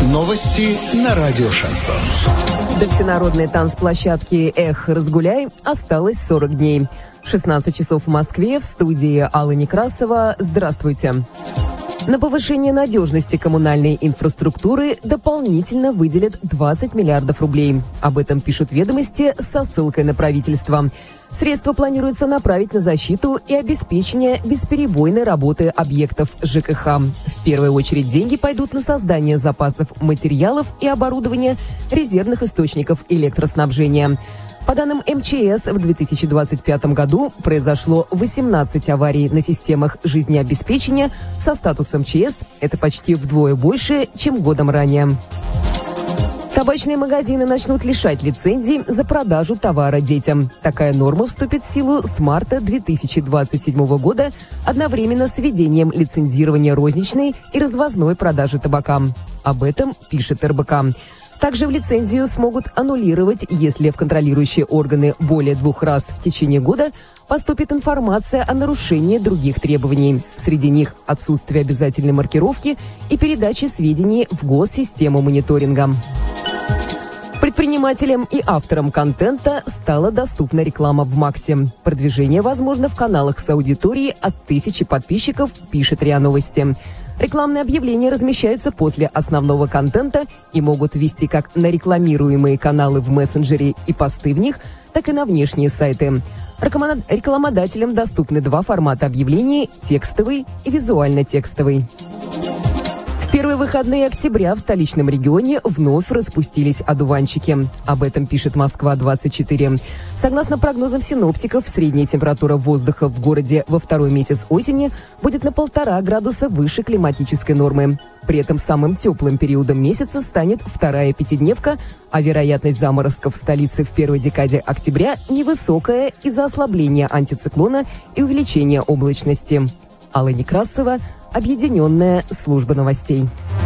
Новости на радио «Шансон». До всенародной танцплощадки «Эх, разгуляй» осталось 40 дней. 16 часов в Москве, в студии Алла Некрасова. Здравствуйте. На повышение надежности коммунальной инфраструктуры дополнительно выделят 20 миллиардов рублей. Об этом пишут «Ведомости» со ссылкой на правительство. Средства планируется направить на защиту и обеспечение бесперебойной работы объектов ЖКХ. В первую очередь деньги пойдут на создание запасов материалов и оборудования резервных источников электроснабжения. По данным МЧС, в 2025 году произошло 18 аварий на системах жизнеобеспечения со статусом ЧС. Это почти вдвое больше, чем годом ранее. Табачные магазины начнут лишать лицензий за продажу товара детям. Такая норма вступит в силу с марта 2027 года одновременно с введением лицензирования розничной и развозной продажи табака. Об этом пишет РБК. Также в лицензию смогут аннулировать, если в контролирующие органы более 2 раз в течение года поступит информация о нарушении других требований. Среди них отсутствие обязательной маркировки и передачи сведений в госсистему мониторинга. Предпринимателям и авторам контента стала доступна реклама в Максе. Продвижение возможно в каналах с аудиторией от 1000 подписчиков, пишет РИА Новости. Рекламные объявления размещаются после основного контента и могут вести как на рекламируемые каналы в мессенджере и посты в них, так и на внешние сайты. Рекламодателям доступны 2 формата объявлений – текстовый и визуально-текстовый. В первые выходные октября в столичном регионе вновь распустились одуванчики. Об этом пишет Москва-24. Согласно прогнозам синоптиков, средняя температура воздуха в городе во второй месяц осени будет на 1,5 градуса выше климатической нормы. При этом самым теплым периодом месяца станет вторая пятидневка, а вероятность заморозков в столице в первой декаде октября невысокая из-за ослабления антициклона и увеличения облачности. Алла Некрасова, Объединенная служба новостей.